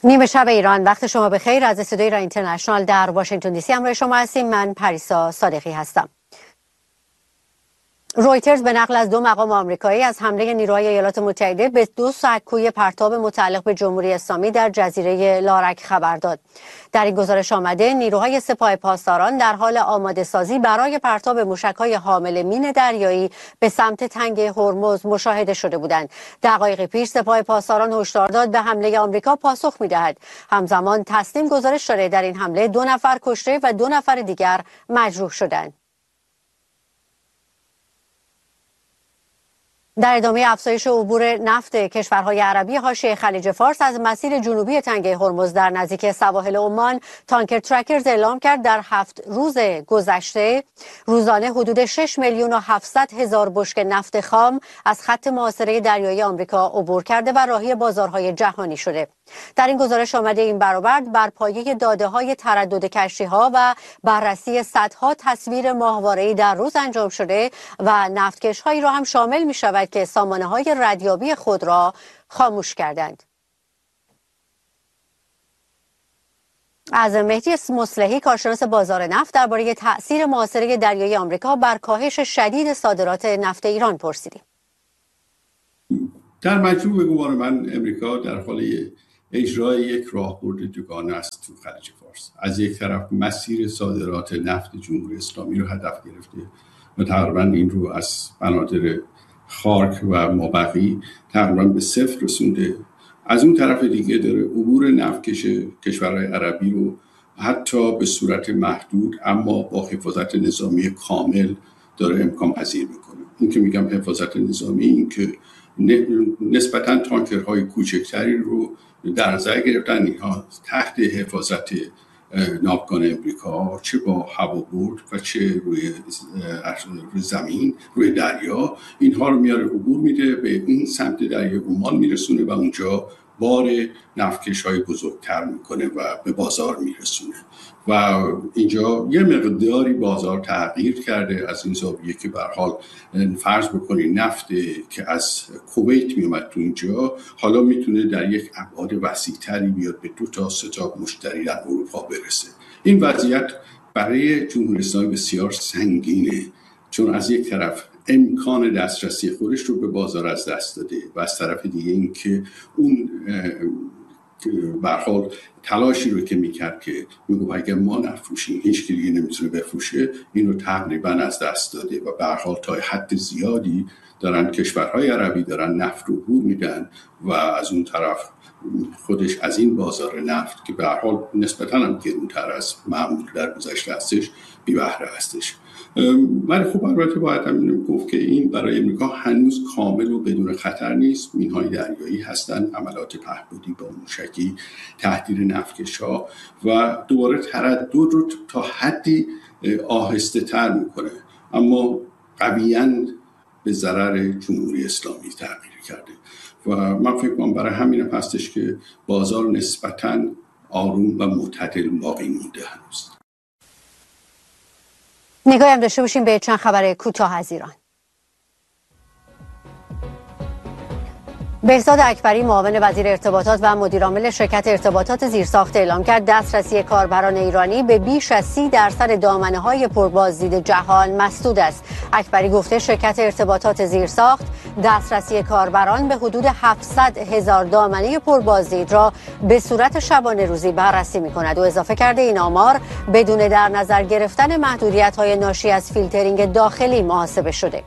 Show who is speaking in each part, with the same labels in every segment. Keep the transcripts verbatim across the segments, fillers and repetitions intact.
Speaker 1: نیمه شب ایران، وقت شما بخیر. از استودیوی ایران اینترنشنال در واشنگتن دی سی همراه شما هستیم. من پریسا صادقی هستم. رویترز به نقل از دو مقام آمریکایی از حمله نیروهای ایالات متحده به دو سکوی پرتاب متعلق به جمهوری اسلامی در جزیره لارک خبر داد. در این گزارش آمده نیروهای سپاه پاسداران در حال آماده سازی برای پرتاب موشک‌های حامل مین دریایی به سمت تنگ هرمز مشاهده شده بودند. دقایقی پیش سپاه پاسداران هشدار داد به حمله آمریکا پاسخ می‌دهد. همزمان تصمیم گزارش شده در این حمله دو نفر کشته و دو نفر دیگر مجروح شدند. در ادامه افزایش عبور نفت کشورهای عربی حاشیه خلیج فارس از مسیر جنوبی تنگه هرمز در نزدیک سواحل عمان، تانکر ترکرز اعلام کرد در هفت روز گذشته روزانه حدود شش میلیون و هفتصد هزار بشکه نفت خام از خط محاصره دریایی آمریکا عبور کرده و راهی بازارهای جهانی شده. در این گزارش آمده این برآورد بر پایه داده‌های تردد کشتی‌ها و بررسی صدها تصویر ماهواره‌ای در روز انجام شده و نفتکش‌هایی را هم شامل می‌شود که سامانه‌های ردیابی خود را خاموش کردند. از مهدی مصلحی، کارشناس بازار نفت، درباره تأثیر محاصره دریایی آمریکا بر کاهش شدید صادرات نفت ایران پرسیدیم.
Speaker 2: در مجموع به گمان من امریکا در حال اجرای یک راهبرد دوگانه است تو خلیج فارس. از یک طرف مسیر صادرات نفت جمهوری اسلامی رو هدف گرفته و تقریبا این رو از بنادر خارک و مابقی تقریبا به صفر رسونده. از اون طرف دیگه داره عبور نفتکش کشورهای عربی رو حتی به صورت محدود اما با حفاظت نظامی کامل داره امکان پذیر میکنه. این که میگم حفاظت نظامی، این که نسبتاً تانکرهای کوچکتری رو در نظر گرفتن، اینها تحت حفاظت ناوگان امریکا، چه با هوابرد و چه روی زمین، روی دریا، اینها رو میاره عبور میده، به این سمت دریای عمان میرسونه و اونجا بار نفتکش های بزرگتر میکنه و به بازار میرسونه. و اینجا یه مقداری بازار تغییر کرده از این زاویه که به هر حال فرض بکنید نفت که از کویت میومد تو اینجا حالا میتونه در یک ابعاد وسیع‌تری بیاد به دو تا سه تا مشتری در اروپا برسه. این وضعیت برای جمهوری اسلامی بسیار سنگینه، چون از یک طرف امکان دسترسی خودش رو به بازار از دست داده و از طرف دیگه این که اون به هر حال تلاشی رو که میکرد که میگه اگه ما نفروشیم هیچ کی دیگه نمیتونه بفروشه، این رو تقریبا از دست داده و به هر حال تا حد زیادی دارن کشورهای عربی دارن نفت رو عبور میدن و از اون طرف خودش از این بازار نفت که به هر حال نسبتاً هم گرونتر از معمول در گذشته هستش بی بهره هستش. ولی خب البته باید هم گفت که این برای امریکا هنوز کامل و بدون خطر نیست. مین‌های دریایی هستن، عملات پهپادی با موشکی، تهدید نفتکش‌ها و دوباره تردد رو تا حدی آهسته تر میکنه، اما قویاً به ضرر جمهوری اسلامی تغییر کرده و من فکر کنم برای همین هستش که بازار نسبتاً آروم و معتدل باقی مونده هنوز.
Speaker 1: نگاهی هم داشته باشیم به چند خبر کوتاه از ایران. بهزاد اکبری، معاون وزیر ارتباطات و مدیرعامل شرکت ارتباطات زیرساخت، اعلام کرد دسترسی کاربران ایرانی به بیش از سی درصد دامنه‌های پربازدید جهان مسدود است. اکبری گفته شرکت ارتباطات زیرساخت دسترسی کاربران به حدود هفتصد هزار دامنه پربازدید را به صورت شبانه روزی بررسی می‌کند و اضافه کرده این آمار بدون در نظر گرفتن محدودیت‌های ناشی از فیلترینگ داخلی محاسبه شده.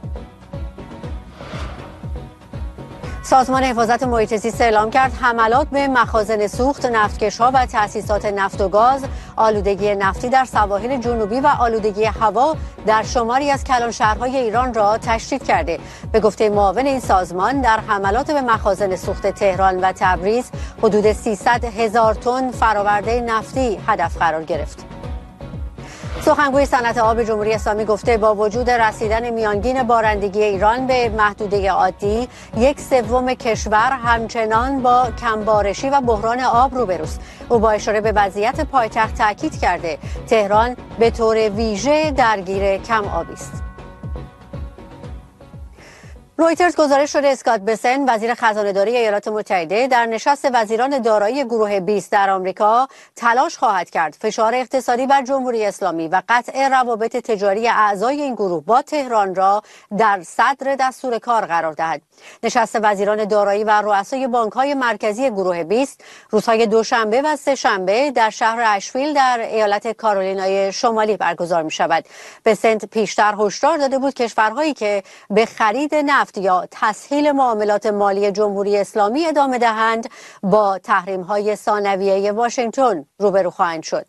Speaker 1: سازمان حفاظت محیط زیست اعلام کرد حملات به مخازن سوخت، نفتکش‌ها و تأسیسات نفت و گاز، آلودگی نفتی در سواحل جنوبی و آلودگی هوا در شماری از کلانشهرهای ایران را تشدید کرده. به گفته معاون این سازمان در حملات به مخازن سوخت تهران و تبریز حدود سیصد هزار تن فرآورده نفتی هدف قرار گرفت. سخنگوی صنعت آب جمهوری اسلامی گفته با وجود رسیدن میانگین بارندگی ایران به محدوده عادی، یک سوم کشور همچنان با کمبارشی و بحران آب روبروست. او با اشاره به وضعیت پایتخت تاکید کرده تهران به طور ویژه درگیر کم آبی است. رویترز گزارش شده اسکات بسن وزیر خزانه‌داری ایالات متحده در نشست وزیران دارایی گروه بیست در آمریکا تلاش خواهد کرد فشار اقتصادی بر جمهوری اسلامی و قطع روابط تجاری اعضای این گروه با تهران را در صدر دستور کار قرار دهد. نشست وزیران دارایی و رؤسای بانک‌های مرکزی گروه بیست روزهای دوشنبه و سه‌شنبه در شهر اشویل در ایالت کارولینای شمالی برگزار می‌شود. بسن پیشتر هشدار داده بود کشورهایی که به خرید نفت یا تسهیل معاملات مالی جمهوری اسلامی ادامه دهند با تحریم‌های ثانویه واشنگتن روبرو خواهند شد.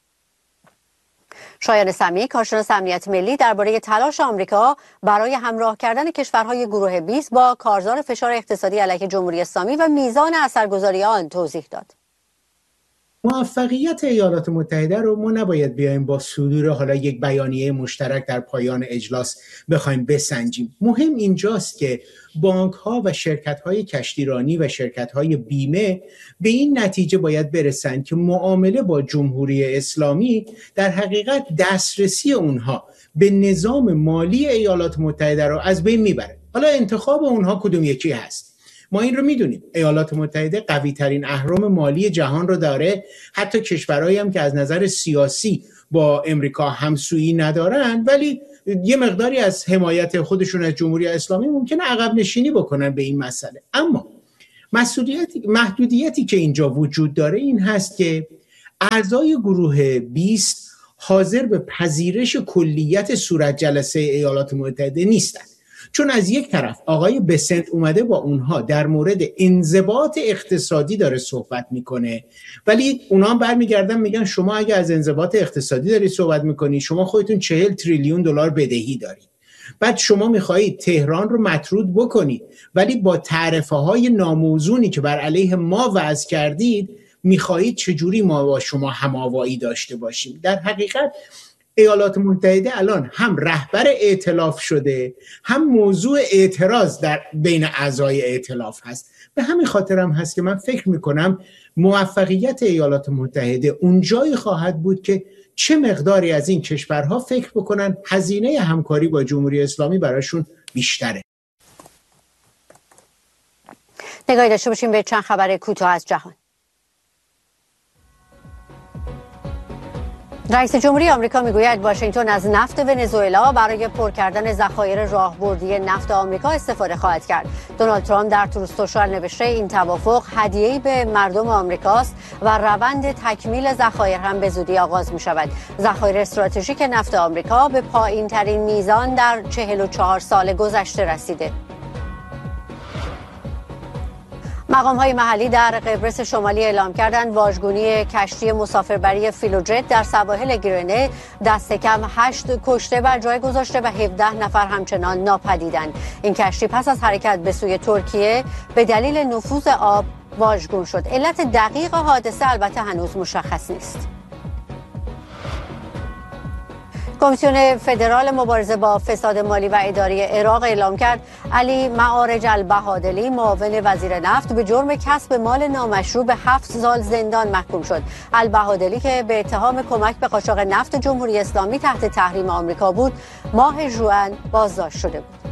Speaker 1: شایان سمی، کارشناس امنیت ملی، درباره تلاش آمریکا برای همراه کردن کشورهای گروه بیست با کارزار فشار اقتصادی علیه جمهوری اسلامی و میزان اثرگذاری آن توضیح داد.
Speaker 3: موفقیت ایالات متحده رو ما نباید بیایم با صدور حالا یک بیانیه مشترک در پایان اجلاس بخوایم بسنجیم. مهم اینجاست که بانک ها و شرکت های کشتیرانی و شرکت های بیمه به این نتیجه باید برسند که معامله با جمهوری اسلامی در حقیقت دسترسی اونها به نظام مالی ایالات متحده رو از بین میبره. حالا انتخاب اونها کدوم یکی هست؟ ما این رو میدونیم ایالات متحده قوی ترین اهرم مالی جهان رو داره، حتی کشورهایی هم که از نظر سیاسی با امریکا همسویی ندارن ولی یه مقداری از حمایت خودشون از جمهوری اسلامی ممکنه عقب نشینی بکنن به این مسئله. اما مسئولیتی محدودیتی که اینجا وجود داره این هست که اعضای گروه بیست حاضر به پذیرش کلیت صورت جلسه ایالات متحده نیستن، چون از یک طرف آقای بسنت اومده با اونها در مورد انضباط اقتصادی داره صحبت میکنه، ولی اونا هم برمیگردن میگن شما اگه از انضباط اقتصادی دارید صحبت میکنی شما خودتون چهل تریلیون دلار بدهی دارید، بعد شما میخواهید تهران رو مطرود بکنید ولی با تعرفه های ناموزونی که بر علیه ما وضع کردید میخواهید چجوری ما با شما هماوایی داشته باشیم. در حقیقت ایالات متحده الان هم رهبر ائتلاف شده هم موضوع اعتراض در بین اعضای ائتلاف هست. به همین خاطر هم هست که من فکر میکنم موفقیت ایالات متحده اونجایی خواهد بود که چه مقداری از این کشورها فکر بکنن هزینه همکاری با جمهوری اسلامی براشون بیشتره.
Speaker 1: نگاهی داشته باشیم به چند خبر کوتاه از جهان. رئیس جمهوری آمریکا میگوید واشنگتن از نفت ونزوئلا برای پر کردن ذخایر راهبردی نفت آمریکا استفاده خواهد کرد. دونالد ترامپ در تروث سوشال نوشته این توافق هدیه‌ای به مردم آمریکاست و روند تکمیل ذخایر هم به زودی آغاز می شود. ذخایر استراتژیک نفت آمریکا به پایین ترین میزان در چهل و چهار سال گذشته رسیده. مقام‌های محلی در قبرس شمالی اعلام کردند واژگونی کشتی مسافربری فیلوجت در سواحل گرینه دست کم هشت کشته بر جای گذاشته و هفده نفر همچنان ناپدیدند. این کشتی پس از حرکت به سوی ترکیه به دلیل نفوذ آب واژگون شد. علت دقیق حادثه البته هنوز مشخص نیست. کمیسیون فدرال مبارزه با فساد مالی و اداری عراق اعلام کرد علی معارج البهادلی معاون وزیر نفت به جرم کسب مال نامشروع به هفت سال زندان محکوم شد. البهادلی که به اتهام کمک به قاچاق نفت جمهوری اسلامی تحت تحریم آمریکا بود ماه ژوئن بازداشت شده بود.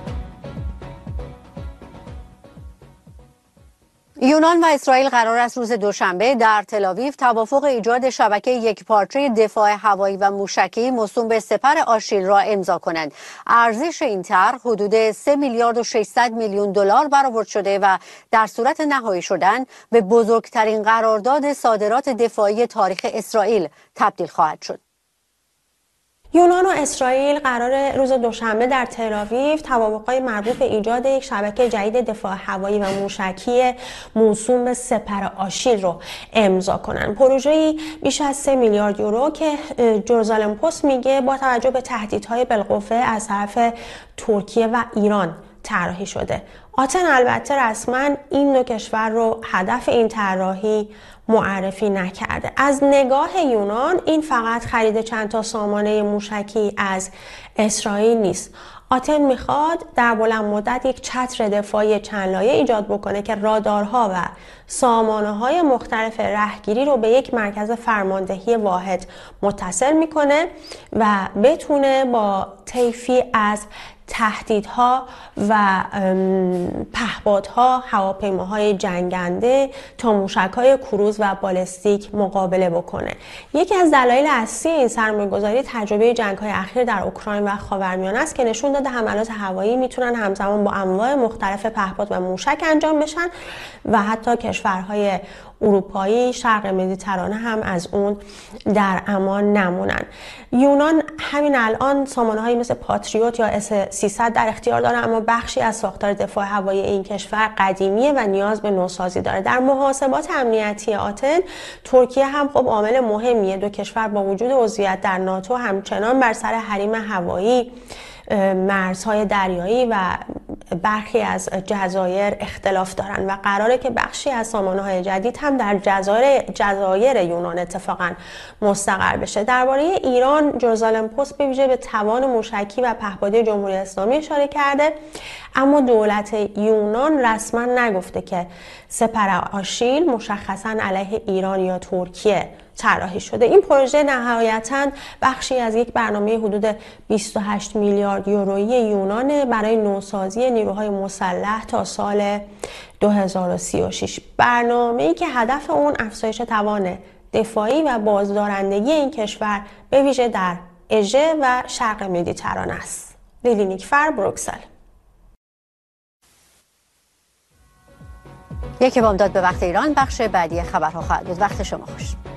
Speaker 1: یونان و اسرائیل قرار است روز دوشنبه در تل‌آویو توافق ایجاد شبکه یکپارچه دفاع هوایی و موشکی موسوم به سپر آشیل را امضا کنند. ارزش این طرح حدود سه میلیارد و ششصد میلیون دلار برآورد شده و در صورت نهایی شدن به بزرگترین قرارداد صادرات دفاعی تاریخ اسرائیل تبدیل خواهد شد.
Speaker 4: یونان و اسرائیل قرار روز دوشنبه در تل‌آویو توافق‌های مربوط به ایجاد یک شبکه جدید دفاع هوایی و موشکی موسوم به سپر آشیل رو امضا کنند. پروژه‌ای بیش از سه میلیارد یورو که جروزالم پست میگه با توجه به تهدیدهای بالقوه از طرف ترکیه و ایران طراحی شده. آتن البته رسما این دو کشور رو هدف این طراحی معرفی نکرده. از نگاه یونان این فقط خرید چند تا سامانه موشکی از اسرائیل نیست. آتن میخواد در بلند مدت یک چتر دفاعی چند لایه ایجاد بکنه که رادارها و سامانه‌های مختلف رهگیری رو به یک مرکز فرماندهی واحد متصل میکنه و بتونه با طیفی از تهدیدها و پهپادها، هواپیماهای جنگنده تا موشک‌های کروز و بالستیک مقابله بکنه. یکی از دلایل اصلی این سرمایه‌گذاری تجربه جنگ‌های اخیر در اوکراین و خاورمیانه است که نشون داده حملات هوایی میتونن همزمان با انواع مختلف پهپاد و موشک انجام بشن و حتی کشورهای اروپایی شرق مدیترانه هم از اون در امان نمونن. یونان همین الان سامانه‌هایی مثل پاتریوت یا اس سیصد در اختیار داره، اما بخشی از ساختار دفاع هوایی این کشور قدیمیه و نیاز به نوسازی داره. در محاسبات امنیتی آتن، ترکیه هم خب عامل مهمیه. دو کشور با وجود عضویت در ناتو همچنان بر سر حریم هوایی، مرزهای دریایی و برخی از جزایر اختلاف دارن و قراره که بخشی از سامانه‌های جدید هم در جزایر جزایر یونان اتفاقا مستقر بشه. درباره ایران، جروزالم پست به ویژه به توان موشکی و پهپادی جمهوری اسلامی اشاره کرده، اما دولت یونان رسما نگفته که سپر آشیل مشخصا علیه ایران یا ترکیه طراحی شده. این پروژه نهایتاً بخشی از یک برنامه حدود بیست و هشت میلیارد یورویی یونان برای نوسازی نیروهای مسلح تا سال دو هزار و سی و شش. برنامه‌ای که هدف اون افزایش توان دفاعی و بازدارندگی این کشور به ویژه در اژه و شرق مدیترانه است. لیلی نیکفر، بروکسل.
Speaker 1: یک بامداد به وقت ایران، بخش بعدی خبرها خواهد بود. وقت شما خوش.